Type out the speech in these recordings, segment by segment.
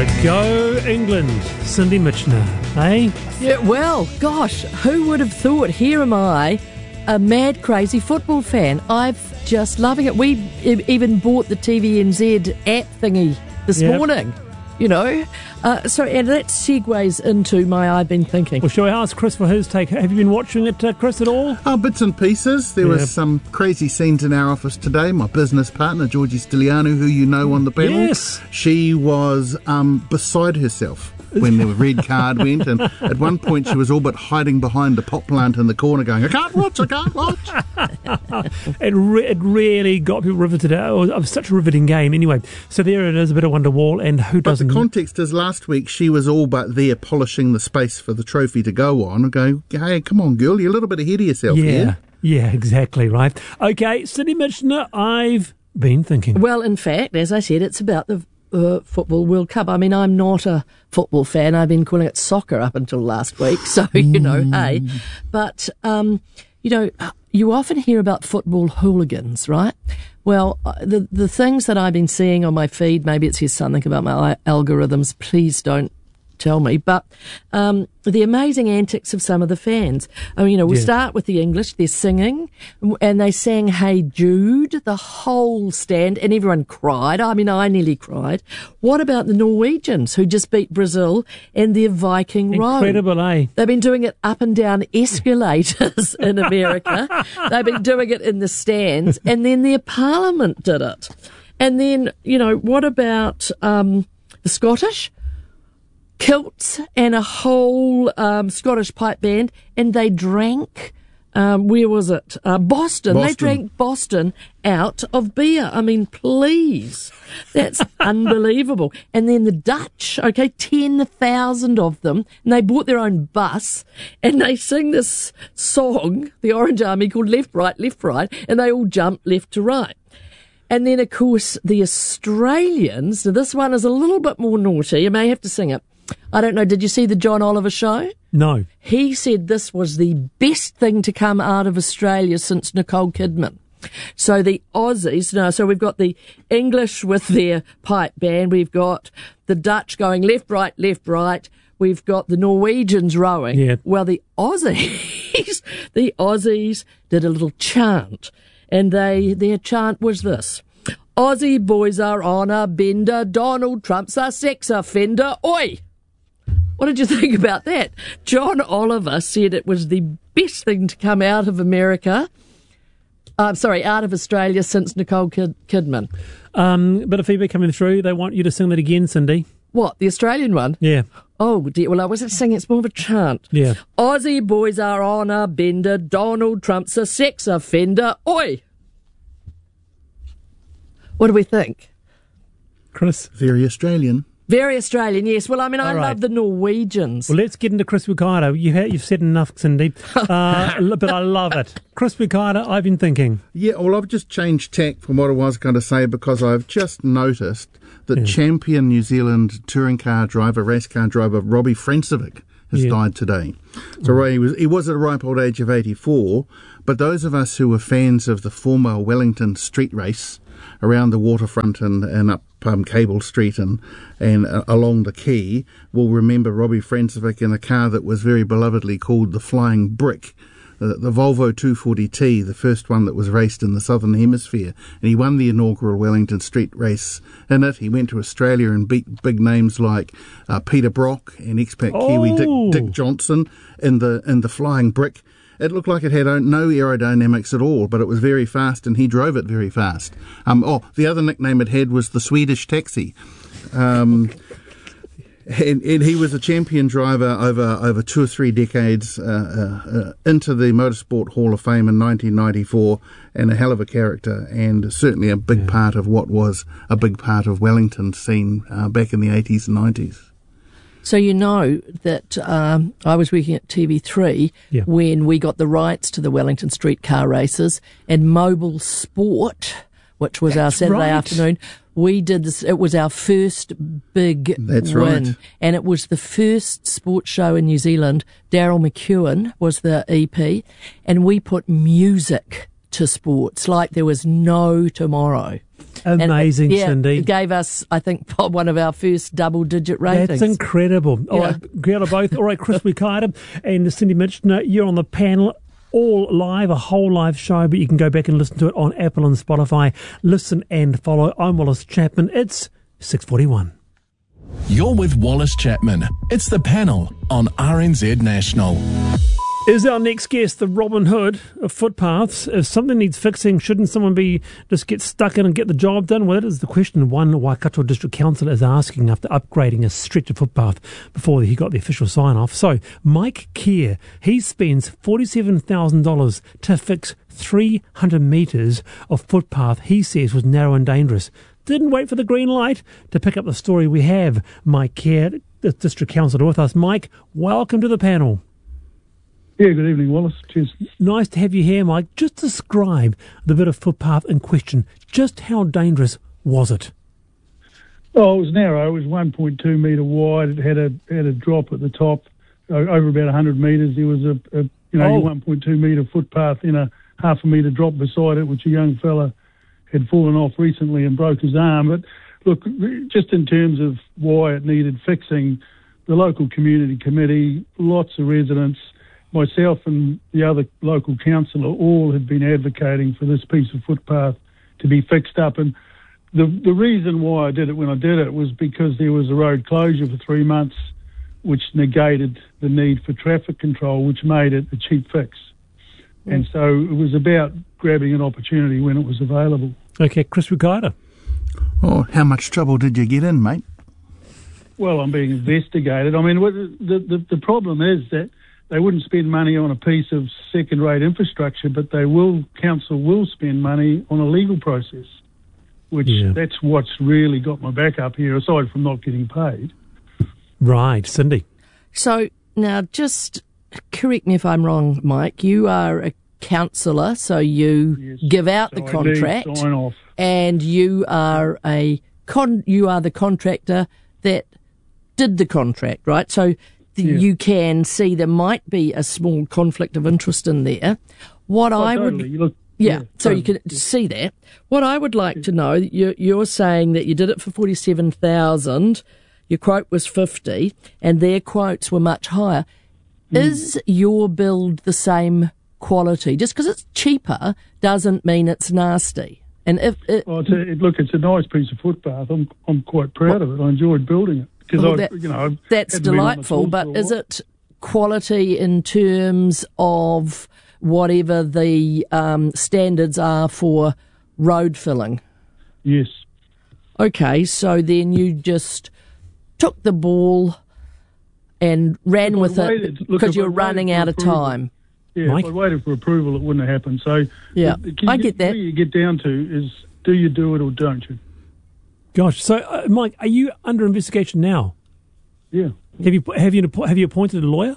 Go England, Cindy Mitchener, eh? Yeah, well, gosh, who would have thought? Here am I, a mad, crazy football fan. I'm just loving it. We even bought the TVNZ app thingy this morning, you know. And that segues into my I've been thinking. Well, shall I ask Chris for his take? Have you been watching it, Chris, at all? Oh, bits and pieces. There was some crazy scenes in our office today. My business partner, Georgie Stiliano, who you know on the panel, yes, she was beside herself when the red card went, and at one point she was all but hiding behind the pot plant in the corner going, I can't watch. It really got people riveted. It was such a riveting game anyway. So there it is, a bit of Wonderwall, and who doesn't... But the context is last week she was all but there polishing the space for the trophy to go on and go, hey, come on, girl, you're a little bit ahead of yourself here. Yeah, exactly right. Okay, Cindy Mitchener, I've been thinking. Well, in fact, as I said, it's about the Football World Cup. I mean, I'm not a football fan. I've been calling it soccer up until last week, so, you know, hey. But, you know, you often hear about football hooligans, right? Well, the things that I've been seeing on my feed, maybe it says something about my algorithms, please don't tell me, but the amazing antics of some of the fans. I mean, you know, we start with the English, they're singing, and they sang Hey Jude, the whole stand, and everyone cried. I mean, I nearly cried. What about the Norwegians, who just beat Brazil and their Viking Road? Incredible, eh? They've been doing it up and down escalators in America. They've been doing it in the stands, and then their parliament did it. And then, you know, what about the Scottish? Kilts and a whole Scottish pipe band, and they drank, where was it? Boston. They drank Boston out of beer. I mean, please. That's unbelievable. And then the Dutch, 10,000 of them, and they bought their own bus, and they sing this song, the Orange Army, called Left, Right, and they all jump left to right. And then, of course, the Australians, now this one is a little bit more naughty, you may have to sing it. I don't know, did you see the John Oliver show? No. He said this was the best thing to come out of Australia since Nicole Kidman. So the Aussies, so we've got the English with their pipe band, we've got the Dutch going left, right, we've got the Norwegians rowing. Yeah. Well, the Aussies did a little chant, and their chant was this. Aussie boys are on a bender, Donald Trump's a sex offender, oi! What did you think about that? John Oliver said it was the best thing to come out of America. Out of Australia since Nicole Kidman. Bit of feedback coming through. They want you to sing that again, Cindy. What, the Australian one? Yeah. Oh, dear. Well, I wasn't singing. It's more of a chant. Yeah. Aussie boys are on a bender. Donald Trump's a sex offender. Oi! What do we think? Chris? Very Australian. Very Australian, yes. Well, I mean, I right. love the Norwegians. Well, let's get into Chris Ricardo. You've said enough, Cindy, but I love it. Chris Ricardo, I've been thinking. Yeah, well, I've just changed tack from what I was going to say because I've just noticed that champion New Zealand race car driver, Robbie Francevic has died today. So he was at a ripe old age of 84, but those of us who were fans of the former Wellington street race around the waterfront and up Cable Street and along the quay will remember Robbie Francevic in a car that was very belovedly called the Flying Brick, the Volvo 240T, the first one that was raced in the Southern Hemisphere. And he won the inaugural Wellington street race in it. He went to Australia and beat big names like Peter Brock and expat Kiwi Dick Johnson in the Flying Brick. It looked like it had no aerodynamics at all, but it was very fast, and he drove it very fast. The other nickname it had was the Swedish Taxi. And he was a champion driver over 2 or 3 decades into the Motorsport Hall of Fame in 1994, and a hell of a character, and certainly a big part of what was a big part of Wellington's scene back in the 80s and 90s. So you know that I was working at TV3 when we got the rights to the Wellington street car races, and Mobile Sport, which was our Saturday afternoon, we did this. It was our first big win. Right. And it was the first sports show in New Zealand. Daryl McEwen was the EP, and we put music to sports like there was no tomorrow. Amazing, Cindy. It gave us, I think, one of our first double-digit ratings. That's incredible. All right, Greta both. All right, Chris Wikata and Cindy Michener, you're on the panel. All live, a whole live show, but you can go back and listen to it on Apple and Spotify. Listen and follow. I'm Wallace Chapman. It's 6:41. You're with Wallace Chapman. It's the panel on RNZ National. Is our next guest the Robin Hood of footpaths? If something needs fixing, shouldn't someone just get stuck in and get the job done? Well, that is the question one Waikato District Council is asking after upgrading a stretch of footpath before he got the official sign-off. So, Mike Keir, he spends $47,000 to fix 300 metres of footpath he says was narrow and dangerous. Didn't wait for the green light. To pick up the story, we have Mike Keir, the District Councillor, with us. Mike, welcome to the panel. Yeah, good evening, Wallace. Cheers. Nice to have you here, Mike. Just describe the bit of footpath in question. Just how dangerous was it? Oh, it was narrow. It was 1.2 metre wide. It had a drop at the top over about 100 metres. There was a 1.2 metre footpath in a half a metre drop beside it, which a young fella had fallen off recently and broke his arm. But look, just in terms of why it needed fixing, the local community committee, lots of residents, myself and the other local councillor all had been advocating for this piece of footpath to be fixed up. And the reason why I did it when I did it was because there was a road closure for 3 months, which negated the need for traffic control, which made it a cheap fix. Mm. And so it was about grabbing an opportunity when it was available. Okay, Chris Wikata. Oh, how much trouble did you get in, mate? Well, I'm being investigated. I mean, the problem is that they wouldn't spend money on a piece of second-rate infrastructure, but council will spend money on a legal process, which that's what's really got my back up here, aside from not getting paid. Right, Cindy. So now, just correct me if I'm wrong, Mike. You are a councillor, so you give out the contract, sign off, and you are the contractor that did the contract, right? So you can see there might be a small conflict of interest in there. You can see that. What I would like to know, you're saying that you did it for $47,000, your quote was $50,000, and their quotes were much higher. Is your build the same quality? Just because it's cheaper doesn't mean it's nasty. And it's a nice piece of footpath. I'm quite proud of it. I enjoyed building it. That's delightful, but is it quality in terms of whatever the standards are for road filling? Yes. Okay, so then you just took the ball and ran with it because you're running out of time. Yeah, Mike? If I waited for approval, it wouldn't have happened. So I get that. Where you get down to is, do you do it or don't you? Gosh, so Mike, are you under investigation now? Yeah. Have you appointed a lawyer?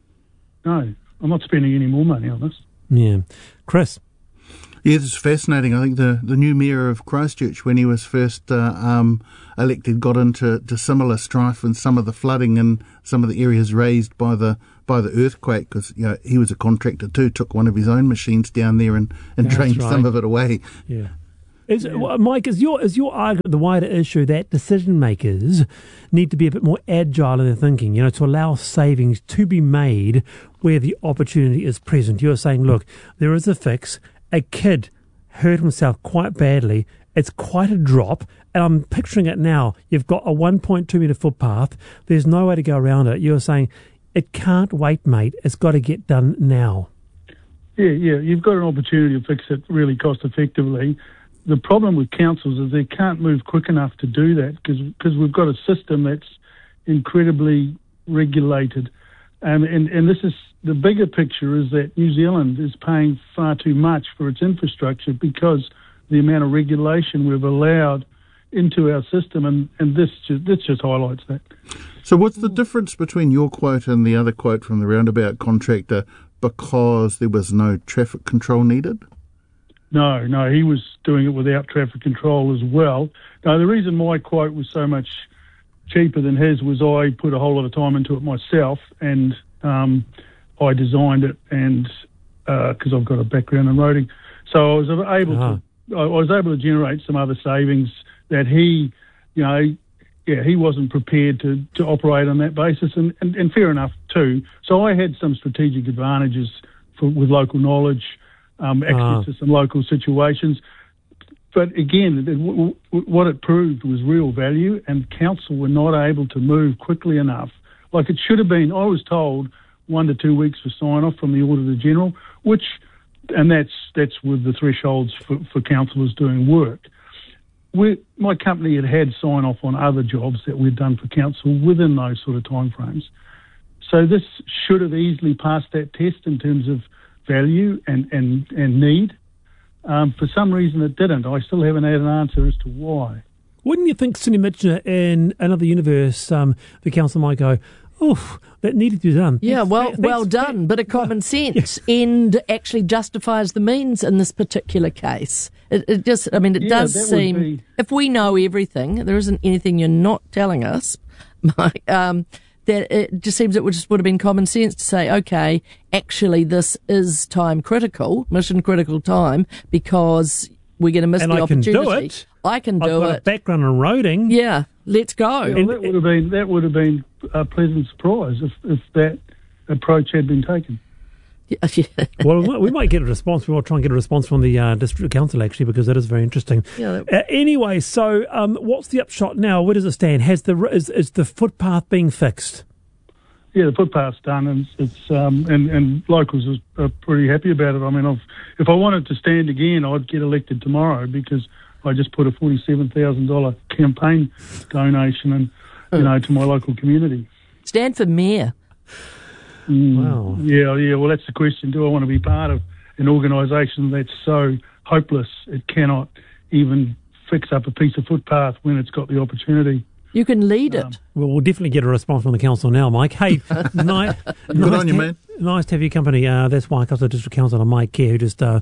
No, I'm not spending any more money on this. Yeah, Chris. Yeah, this is fascinating. I think the new mayor of Christchurch, when he was first elected, got into similar strife and some of the flooding in some of the areas raised by the earthquake, because he was a contractor too. Took one of his own machines down there and drained some of it away. Yeah. Mike, is your argument the wider issue that decision makers need to be a bit more agile in their thinking, to allow savings to be made where the opportunity is present? You're saying, look, there is a fix. A kid hurt himself quite badly. It's quite a drop, and I'm picturing it now. You've got a 1.2 metre footpath. There's no way to go around it. You're saying it can't wait, mate. It's got to get done now. Yeah. You've got an opportunity to fix it really cost effectively. The problem with councils is they can't move quick enough to do that because we've got a system that's incredibly regulated. And this is the bigger picture is that New Zealand is paying far too much for its infrastructure because the amount of regulation we've allowed into our system, and this just highlights that. So what's the difference between your quote and the other quote from the roundabout contractor? Because there was no traffic control needed? No, he was doing it without traffic control as well. No, the reason my quote was so much cheaper than his was I put a whole lot of time into it myself, and I designed it, and because I've got a background in roading, so I was able I was able to generate some other savings that he wasn't prepared to operate on that basis, and fair enough too. So I had some strategic advantages with local knowledge, access to some local situations. But again, what it proved was real value, and council were not able to move quickly enough. Like it should have been, I was told 1 to 2 weeks for sign-off from the Auditor General, and that's with the thresholds for councillors doing work. My company had sign-off on other jobs that we'd done for council within those sort of timeframes. So this should have easily passed that test in terms of value and need. For some reason it didn't. I still haven't had an answer as to why. Wouldn't you think, Cindy Mitchener, in another universe, the council might go, "Oh, that needed to be done." Yeah, well done. Bit of common sense, and actually justifies the means in this particular case. It does seem, if we know everything, there isn't anything you're not telling us, Mike, that it just seems it would have been common sense to say, okay, actually this is time critical, mission critical time, because we're going to miss the opportunity. And I can do it. I can do it. I've got a background in roading. Yeah, let's go. Yeah, that would have been a pleasant surprise if that approach had been taken. Yeah. Well, we might get a response. We'll try and get a response from the district council, actually, because that is very interesting. Yeah, anyway, so what's the upshot now? Where does it stand? Is the footpath being fixed? Yeah, the footpath's done, and it's and locals are pretty happy about it. I mean, if I wanted to stand again, I'd get elected tomorrow because I just put a $47,000 campaign donation to my local community. Stand for mayor. Wow. Yeah. Well, that's the question. Do I want to be part of an organisation that's so hopeless it cannot even fix up a piece of footpath when it's got the opportunity? You can lead it. Well, we'll definitely get a response from the council now, Mike. Hey, Good on you, man. Nice to have your company. That's Waikato District Councillor Mike Kerr, who just... the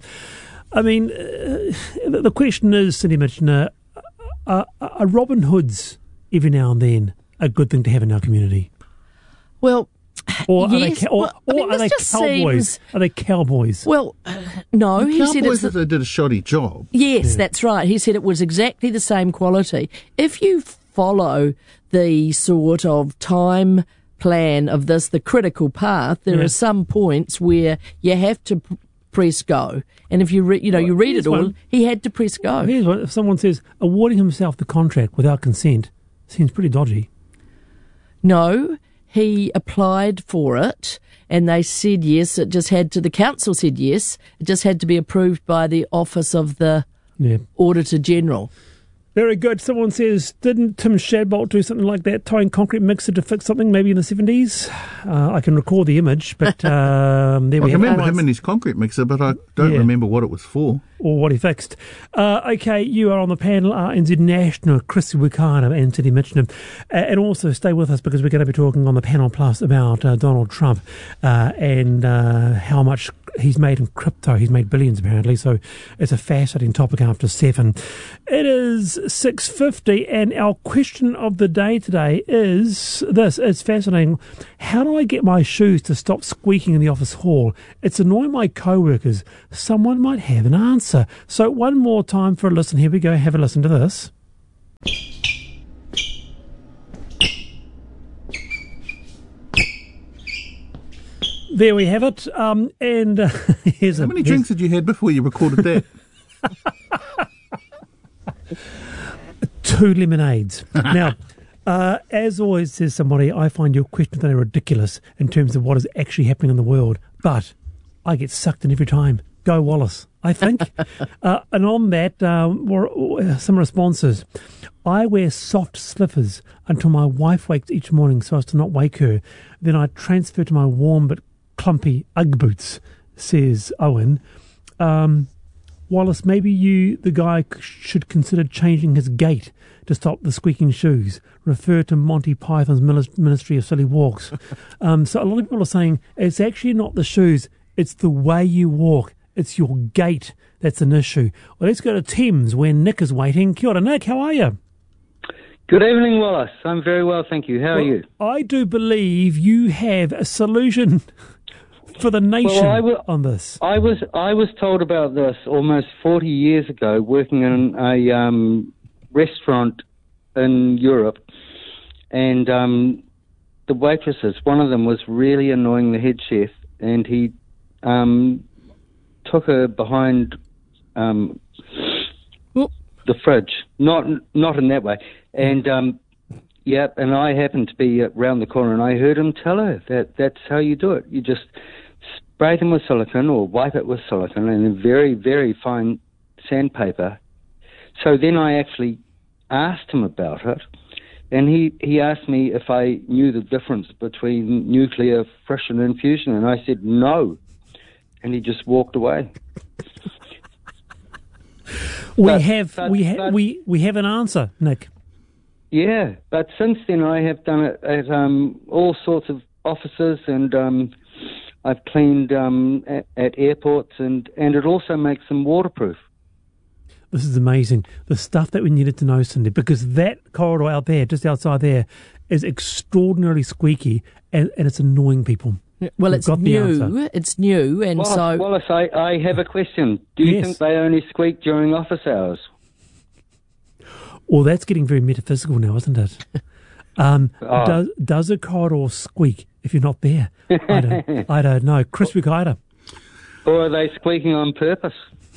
question is, Cindy Mitchener, are Robin Hoods every now and then a good thing to have in our community? Well... Or are yes. they cowboys? Are they cowboys? Well, no. He said cowboys if they did a shoddy job. Yes, that's right. He said it was exactly the same quality. If you follow the sort of time plan of this, the critical path, there are some points where you have to press go. And if you read it all, he had to press go. Here's one. If someone says awarding himself the contract without consent, seems pretty dodgy. No. He applied for it and they said yes. The council said yes. It just had to be approved by the Office of the Auditor General. Very good. Someone says, didn't Tim Shadbolt do something like that, tying concrete mixer to fix something maybe in the 70s? I can recall the image, but there we have it. I remember him and his concrete mixer, but I don't remember what it was for. Or what he fixed. Okay, you are on the panel, RNZ National, Chris Wikana and Cindy Mitchener. And also stay with us because we're going to be talking on the panel plus about Donald Trump and how much he's made in crypto. He's made billions apparently, so it's a fascinating topic after 7. It is 6:50 and our question of the day today is this. It's fascinating. How do I get my shoes to stop squeaking in the office hall? It's annoying my co-workers. Someone might have an answer. So one more time for a listen. Here we go. Have a listen to this. There we have it. And here's How many drinks had you had before you recorded that? 2 lemonades. Now, as always, says somebody, I find your questions are ridiculous in terms of what is actually happening in the world, but I get sucked in every time. Go Wallace, I think. And on that, some responses. I wear soft slippers until my wife wakes each morning so as to not wake her. Then I transfer to my warm but clumpy Ugg boots, says Owen. Wallace, maybe you, the guy, should consider changing his gait to stop the squeaking shoes. Refer to Monty Python's Ministry of Silly Walks. So a lot of people are saying it's actually not the shoes, it's the way you walk. It's your gait that's an issue. Well, let's go to Thames where Nick is waiting. Kia ora, Nick. How are you? Good evening, Wallace. I'm very well, thank you. How are you? I do believe you have a solution for the nation on this? I was told about this almost 40 years ago, working in a restaurant in Europe, and the waitresses, one of them was really annoying the head chef, and he took her behind the fridge, not in that way, and and I happened to be around the corner, and I heard him tell her that that's how you do it. You just spray them with silicone or wipe it with silicone and a very, very fine sandpaper. So then I actually asked him about it, and he asked me if I knew the difference between nuclear fission and fusion, and I said no, and he just walked away. We have an answer, Nick. Yeah, but since then I have done it at all sorts of offices, and I've cleaned at airports, and it also makes them waterproof. This is amazing. The stuff that we needed to know, Cindy, because that corridor out there, just outside there, is extraordinarily squeaky, and it's annoying people. Well, it's new. It's new, and so... Wallace, I have a question. Do you think they only squeak during office hours? Well, that's getting very metaphysical now, isn't it? Does a corridor squeak if you're not there? I don't know. Chris Bukaida. Or are they squeaking on purpose?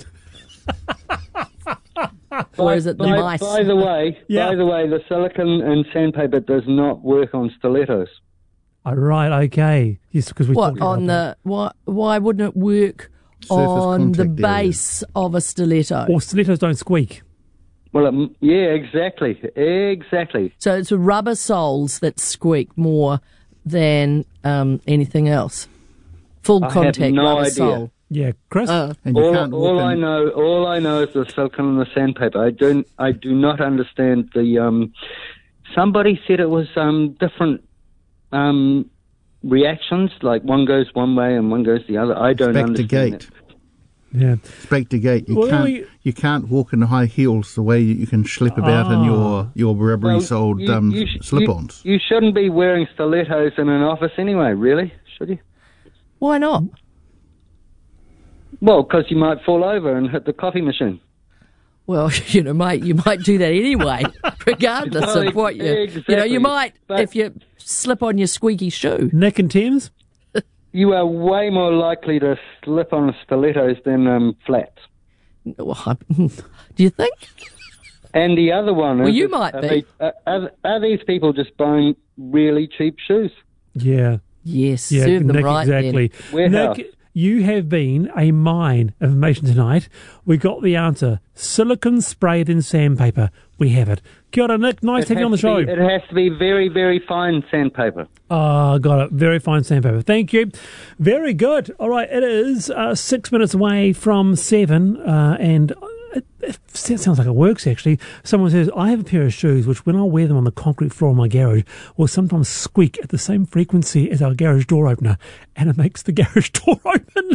Or is it the mice? By the way, the silicone and sandpaper does not work on stilettos. Right, okay. Yes, because we talked about that. Why wouldn't it work on the base of a stiletto? Or stilettos don't squeak. Well, exactly. So it's rubber soles that squeak more than anything else. Full contact rubber sole. Yeah, Chris. And all I know is the silicone and the sandpaper. I do not understand the. Somebody said it was different reactions, like one goes one way and one goes the other. I don't understand it. Yeah, it's back to gate. You can't walk in high heels the way you can slip about in your rubbery-soled slip-ons. You shouldn't be wearing stilettos in an office anyway, really, should you? Why not? Well, because you might fall over and hit the coffee machine. Well, mate, you might do that anyway, regardless of what you... Exactly. You might, if you slip on your squeaky shoe. Nick and Thames? You are way more likely to slip on stilettos than flats. Do you think? And the other one is... Well, you might be. Are these people just buying really cheap shoes? Yeah. Yes, yeah, serve them Nick, right exactly. then. Nick, you have been a mine of information tonight. We got the answer. Silicone spray then sandpaper. We have it. Kia ora, Nick. Nice to have you on the show. It has to be very, very fine sandpaper. Got it. Very fine sandpaper. Thank you. Very good. All right, it is 6 minutes away from 7, and it sounds like it works, actually. Someone says, I have a pair of shoes which, when I wear them on the concrete floor of my garage, will sometimes squeak at the same frequency as our garage door opener, and it makes the garage door open.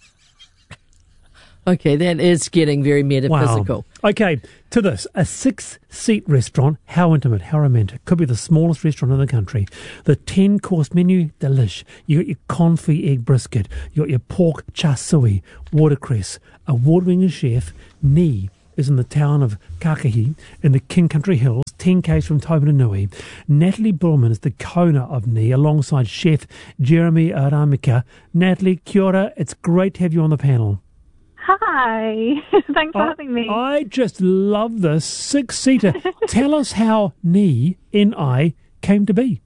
Okay, that is getting very metaphysical. Wow. Okay, to this. A 6-seat restaurant. How intimate, how romantic. Could be the smallest restaurant in the country. The 10-course menu, delish. You got your confit egg brisket. You got your pork char siu, watercress. Award-winning chef, Ni, is in the town of Kakahi in the King Country Hills, 10 k's from Taumarunui. Natalie Bullman is the owner of Ni, alongside chef Jeremy Aramika. Natalie, kia ora. It's great to have you on the panel. Hi, thanks for having me. I just love this 6-seater. Tell us how Ni, N-I, came to be.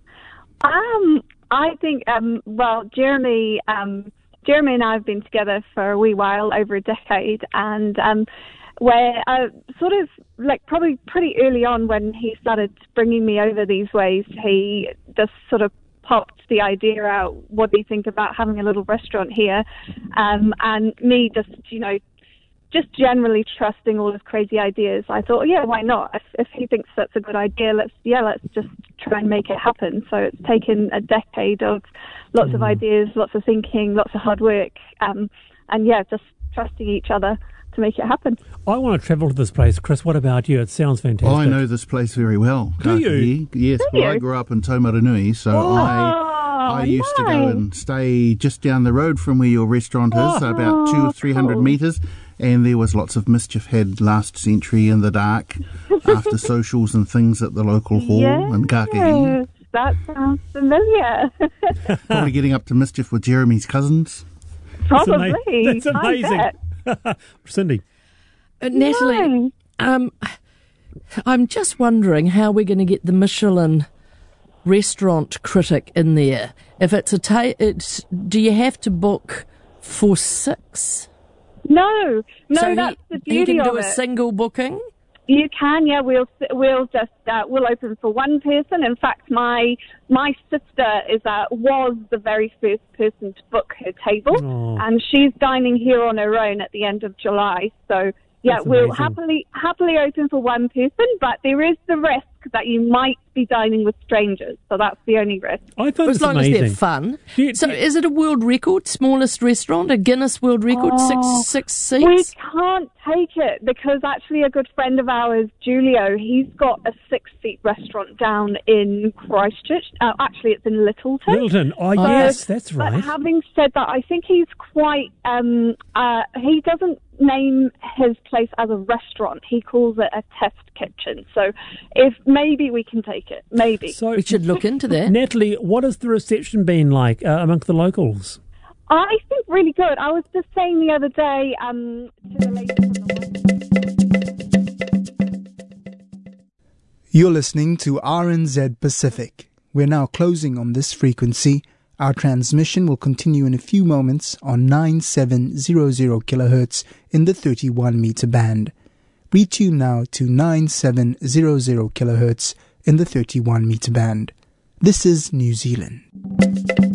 I think, Jeremy and I have been together for a wee while, over a decade, and we're sort of, like, probably pretty early on when he started bringing me over these ways, he just sort of popped the idea out, what do you think about having a little restaurant here? And me just generally trusting all his crazy ideas, I thought, yeah, why not? If he thinks that's a good idea, let's just try and make it happen. So it's taken a decade of lots of ideas, lots of thinking, lots of hard work, and just trusting each other to make it happen. I want to travel to this place. Chris, what about you? It sounds fantastic. I know this place very well. Do you? Yes, I grew up in Taumarunui, so I used to go and stay just down the road from where your restaurant is, so about 200 or 300 metres, and there was lots of mischief had last century in the dark after socials and things at the local hall in Kākehī. Yes, that sounds familiar. Probably getting up to mischief with Jeremy's cousins. Probably. That's amazing. Cindy. Natalie, I'm just wondering how we're going to get the Michelin restaurant critic in there. If it's do you have to book for 6? No, so that's the beauty you can do of a it. single booking? You can, yeah. We'll just we'll open for one person. In fact, my sister was the very first person to book her table, and she's dining here on her own at the end of July. So yeah, we'll happily open for one person, but there is the risk that you might be dining with strangers. So that's the only risk. I find as long as they're fun. So is it a world record, smallest restaurant, a Guinness World Record, six seats? We can't take it because actually a good friend of ours, Julio, he's got a 6-seat restaurant down in Christchurch. Actually, it's in Littleton. Littleton, yes, that's right. But having said that, I think he's quite, he doesn't name his place as a restaurant. He calls it a test kitchen. So maybe we can take it. Maybe. So we should look into that. Natalie, what has the reception been like amongst the locals? I think really good. I was just saying the other day to the lady from the You're listening to RNZ Pacific. We're now closing on this frequency. Our transmission will continue in a few moments on 9700 kHz in the 31 meter band. Retune now to 9700 kHz in the 31 meter band. This is New Zealand.